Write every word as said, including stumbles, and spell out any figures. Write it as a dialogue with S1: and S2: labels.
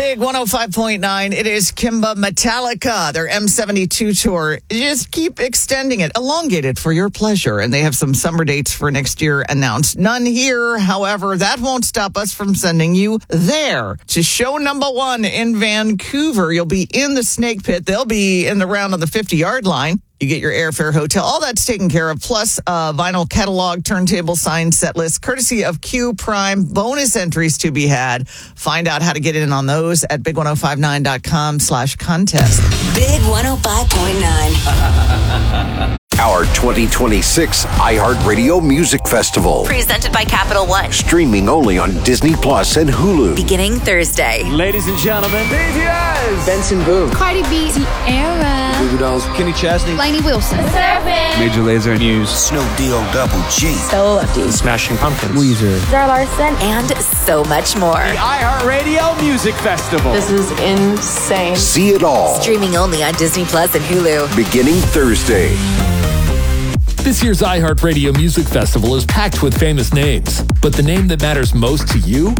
S1: Big one oh five point nine. It is Kimba Metallica. Their M seventy-two tour. Just keep extending it. Elongate it for your pleasure. And they have some summer dates for next year announced. None here. However, that won't stop us from sending you there to show number one in Vancouver. You'll be in the Snake Pit. They'll be in the round on the fifty-yard line. You get your airfare, hotel, all that's taken care of, plus uh, vinyl catalog, turntable, sign, set list, courtesy of Q Prime. Bonus entries to be had. Find out how to get in on those at big ten fifty-nine dot com slash contest.
S2: Big one oh five point nine.
S3: Our twenty twenty-six iHeartRadio Music Festival.
S2: Presented by Capital One.
S3: Streaming only on Disney Plus and Hulu.
S2: Beginning Thursday.
S4: Ladies and gentlemen, B T S,
S5: Benson Boone,
S6: Cardi B, Sierra,
S5: Goo Goo Dolls,
S4: Kenny Chesney,
S6: Lainey Wilson,
S4: Major Lazer, Muse,
S5: Snoop D-O Double G,
S6: Stella Lefty,
S4: Smashing Pumpkins, Weezer,
S6: Zara Larson,
S2: And so much more.
S4: the iHeartRadio Music Festival.
S6: This is insane.
S3: See it all.
S2: Streaming only on Disney Plus and Hulu.
S3: Beginning Thursday.
S7: This year's iHeartRadio Music Festival is packed with famous names, but the name that matters most to you